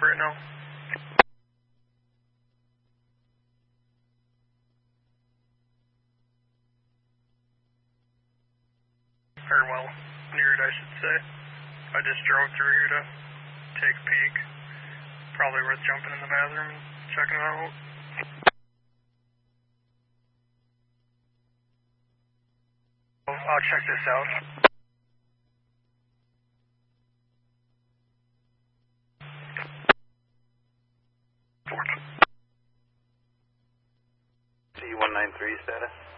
right now. Or well, near it I should say. I just drove through here to take a peek. Probably worth jumping in the bathroom and checking it out. I'll check this out. C193 status.